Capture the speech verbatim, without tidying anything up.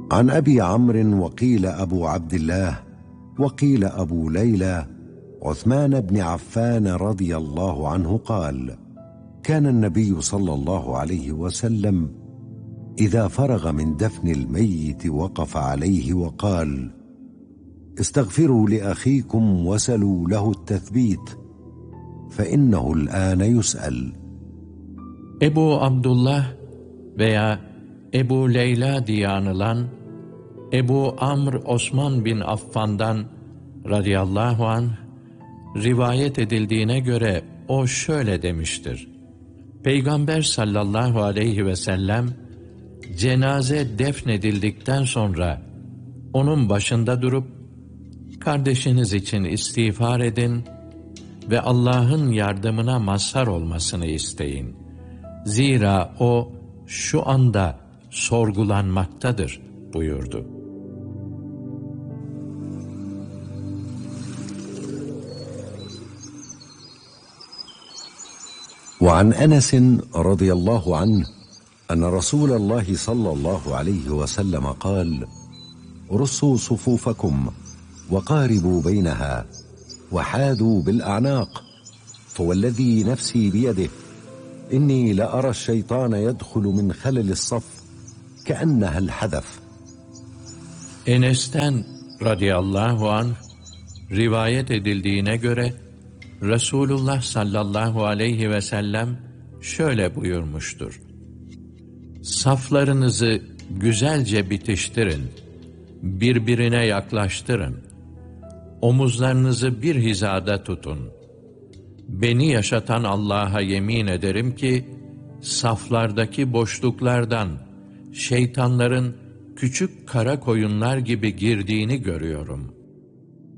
عن أبي عمرو وقيل أبو عبد الله وقيل أبو ليلى عثمان بن عفان رضي الله عنه قال: كان النبي صلى الله عليه وسلم إذا فرغ من دفن الميت وقف عليه وقال: استغفروا لأخيكم وسلوا له التثبيت فإنه الآن يسأل. Ebu Abdullah veya Ebu Leyla diye anılan Ebu Amr Osman bin Affan'dan radıyallahu anh rivayet edildiğine göre o şöyle demiştir: Peygamber sallallahu aleyhi ve sellem cenaze defnedildikten sonra onun başında durup kardeşiniz için istiğfar edin ve Allah'ın yardımına mazhar olmasını isteyin. Zira o şu anda sorgulanmaktadır buyurdu. وعن أنس رضي الله عنه أن رسول الله صلى الله عليه وسلم قال: رصوا صفوفكم وقاربوا بينها وحاذوا بالأعناق فوالذي نفسي بيده إني لأرى الشيطان يدخل من خلل الصف كأنها الحذف. Enes'ten radıyallahu anh rivayet edildiğine göre Resulullah sallallahu aleyhi ve sellem şöyle buyurmuştur: Saflarınızı güzelce bitiştirin, birbirine yaklaştırın, omuzlarınızı bir hizada tutun. Beni yaşatan Allah'a yemin ederim ki, saflardaki boşluklardan şeytanların küçük kara koyunlar gibi girdiğini görüyorum.